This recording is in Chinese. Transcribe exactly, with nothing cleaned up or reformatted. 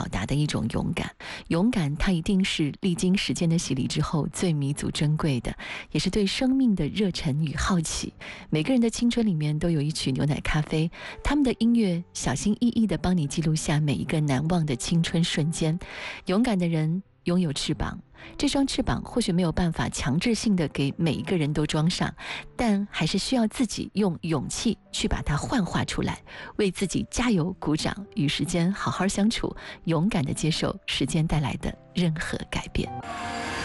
表达的一种勇敢。勇敢它一定是历经时间的洗礼之后最弥足珍贵的，也是对生命的热忱与好奇。每个人的青春里面都有一曲牛奶咖啡，他们的音乐小心翼翼地帮你记录下每一个难忘的青春瞬间。勇敢的人拥有翅膀，这双翅膀或许没有办法强制性的给每一个人都装上，但还是需要自己用勇气去把它幻化出来，为自己加油鼓掌，与时间好好相处，勇敢地接受时间带来的任何改变。